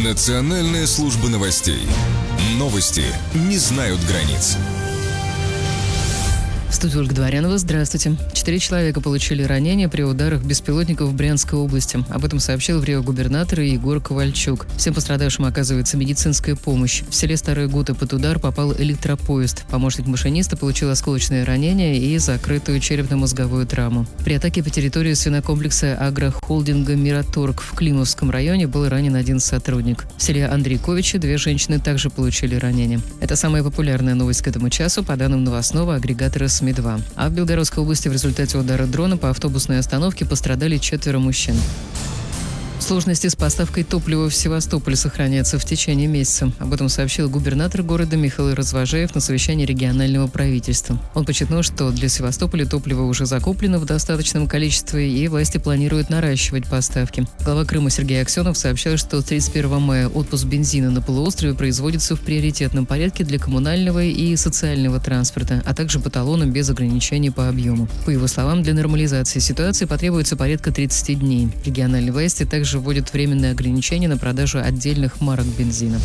Национальная служба новостей. Новости не знают границ. В студии Ольга Дворянова. Здравствуйте. 4 человека получили ранения при ударах беспилотников в Брянской области. Об этом сообщил в РИО губернатор Егор Ковальчук. Всем пострадавшим оказывается медицинская помощь. В селе Старая Гута под удар попал электропоезд. Помощник машиниста получил осколочные ранения и закрытую черепно-мозговую травму. При атаке по территории свинокомплекса агрохолдинга «Мираторг» в Климовском районе был ранен один сотрудник. В селе Андрейковичи 2 женщины также получили ранения. Это самая популярная новость к этому часу, по данным новостного агрегатора СМИ-2. А в Белгородской области в результате удара дрона по автобусной остановке пострадали 4 мужчин. Сложности с поставкой топлива в Севастополь сохраняются в течение месяца. Об этом сообщил губернатор города Михаил Развожаев на совещании регионального правительства. Он подчеркнул, что для Севастополя топливо уже закуплено в достаточном количестве, и власти планируют наращивать поставки. Глава Крыма Сергей Аксенов сообщил, что с 31 мая отпуск бензина на полуострове производится в приоритетном порядке для коммунального и социального транспорта, а также по талонам без ограничений по объему. По его словам, для нормализации ситуации потребуется порядка 30 дней. Региональные власти также вводят временные ограничения на продажу отдельных марок бензина.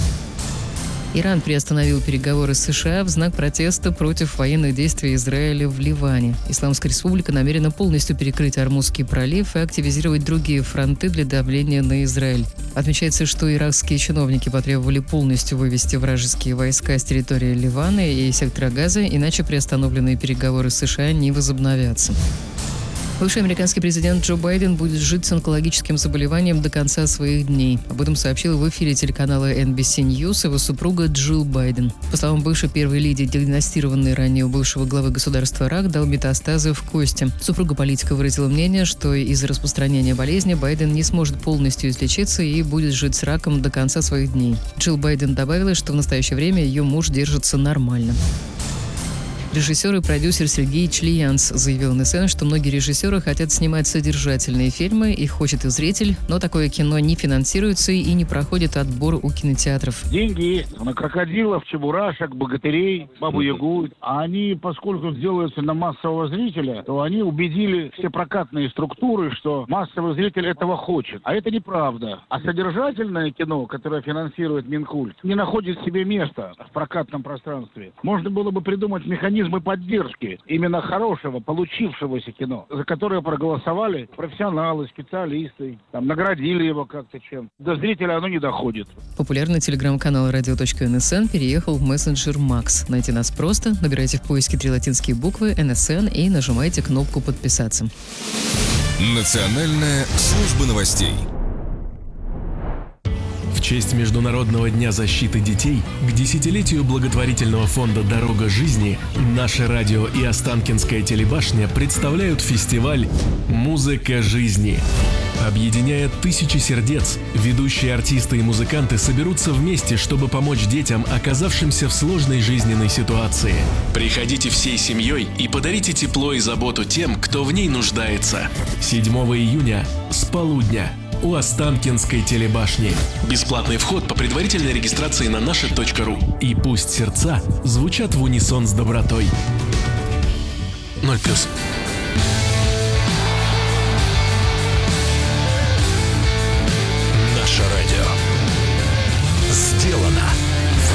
Иран приостановил переговоры с США в знак протеста против военных действий Израиля в Ливане. Исламская республика намерена полностью перекрыть Ормузский пролив и активизировать другие фронты для давления на Израиль. Отмечается, что иракские чиновники потребовали полностью вывести вражеские войска с территории Ливана и сектора Газа, иначе приостановленные переговоры с США не возобновятся. Бывший американский президент Джо Байден будет жить с онкологическим заболеванием до конца своих дней. Об этом сообщил в эфире телеканала NBC News его супруга Джилл Байден. По словам бывшей первой леди, диагностированный ранее у бывшего главы государства рак дал метастазы в кости. Супруга политика выразила мнение, что из-за распространения болезни Байден не сможет полностью излечиться и будет жить с раком до конца своих дней. Джилл Байден добавила, что в настоящее время ее муж держится нормально. Режиссер и продюсер Сергей Члиянц заявил на СН, что многие режиссеры хотят снимать содержательные фильмы, их хочет и зритель, но такое кино не финансируется и не проходит отбор у кинотеатров. Деньги есть на крокодилов, чебурашек, богатырей, бабу-ягу. А они, поскольку делаются на массового зрителя, то они убедили все прокатные структуры, что массовый зритель этого хочет. А это неправда. А содержательное кино, которое финансирует Минкульт, не находит себе места в прокатном пространстве. Можно было бы придумать механизмы поддержки именно хорошего, получившегося кино, за которое проголосовали профессионалы, специалисты, наградили его как-то чем. До зрителя оно не доходит. Популярный телеграм-канал radio.nsn переехал в мессенджер Макс. Найти нас просто. Набирайте в поиске 3 латинские буквы NSN и нажимайте кнопку «Подписаться». Национальная служба новостей. В честь Международного дня защиты детей к десятилетию благотворительного фонда «Дорога жизни» наше радио и Останкинская телебашня представляют фестиваль «Музыка жизни». Объединяя тысячи сердец, ведущие артисты и музыканты соберутся вместе, чтобы помочь детям, оказавшимся в сложной жизненной ситуации. Приходите всей семьей и подарите тепло и заботу тем, кто в ней нуждается. 7 июня с полудня у Останкинской телебашни. Бесплатный вход по предварительной регистрации на наше.ру. И пусть сердца звучат в унисон с добротой. 0+. Наше радио. Сделано